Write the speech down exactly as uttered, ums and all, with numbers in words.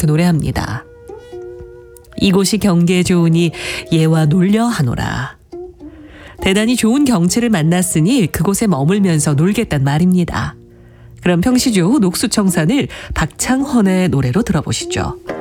이렇게 노래합니다. 이곳이 경계 좋으니 예와 놀려 하노라. 대단히 좋은 경치를 만났으니 그곳에 머물면서 놀겠단 말입니다. 그럼 평시조 녹수청산을 박창헌의 노래로 들어보시죠.